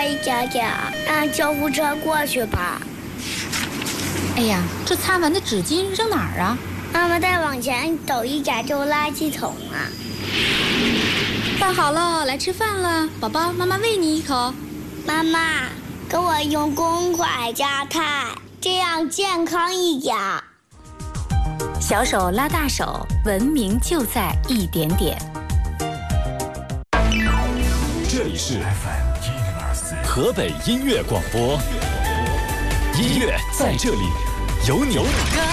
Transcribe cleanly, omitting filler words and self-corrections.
快一点点，让救护车过去吧。 哎呀，这擦完的纸巾扔哪儿啊？ 妈妈再往前走一点就垃圾桶啊。 饭好了，来吃饭了，宝宝，妈妈喂你一口。 妈妈，给我用公筷夹菜，这样健康一点。 小手拉大手，文明就在一点点。 这里是 FM 河北音乐广播，音乐在这里，有你。